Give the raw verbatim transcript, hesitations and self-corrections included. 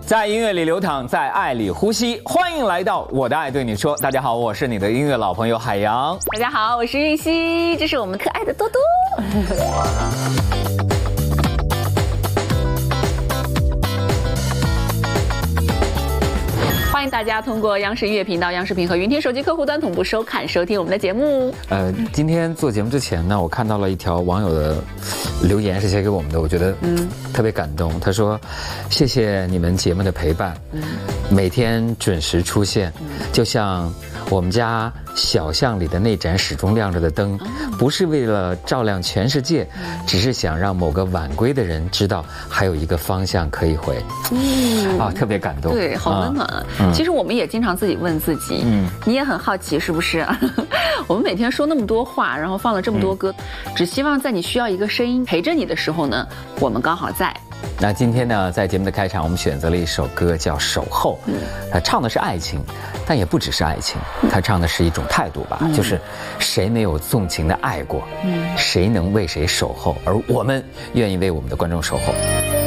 在音乐里流淌，在爱里呼吸。欢迎来到我的爱对你说。大家好，我是你的音乐老朋友海洋。 大家好，我是韵熙，这是我们可爱的多多。欢迎大家通过央视音乐频道、央视频和云听手机客户端同步收看、收听我们的节目。 呃，今天做节目之前呢，我看到了一条网友的留言，是写给我们的，我觉得嗯特别感动。他说：“谢谢你们节目的陪伴，嗯、每天准时出现，嗯、就像我们家小巷里的那盏始终亮着的灯，嗯、不是为了照亮全世界，嗯、只是想让某个晚归的人知道还有一个方向可以回。”嗯，啊，特别感动， 对，好温暖啊。嗯、其实我们也经常自己问自己，嗯，你也很好奇是不是？我们每天说那么多话，然后放了这么多歌，嗯、只希望在你需要一个声音陪着你的时候呢，我们刚好在。 那今天呢，在节目的开场，我们选择了一首歌叫《守候》，嗯，它唱的是爱情，但也不只是爱情，它唱的是一种态度吧，嗯、就是谁没有纵情的爱过，嗯，谁能为谁守候，而我们愿意为我们的观众守候。